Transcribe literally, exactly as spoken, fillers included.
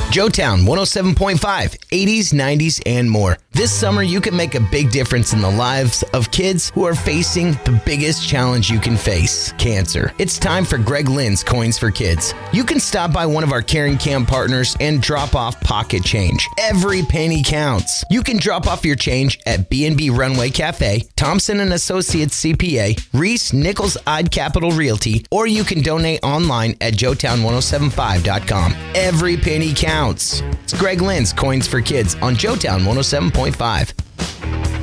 Joetown one oh seven point five, eighties, nineties, and more. This summer, you can make a big difference in the lives of kids who are facing the biggest challenge you can face, cancer. It's time for Greg Lynn's Coins for Kids. You can stop by one of our Caring Cam partners and drop off pocket change. Every penny counts. You can drop off your change at B and B Runway Cafe, Thompson and Associates C P A, Reese Nichols Odd Capital Realty, or you can donate online at joetown ten seventy-five dot com. Every penny counts. It's Greg Lynn's Coins for Kids on Joetown one oh seven point five.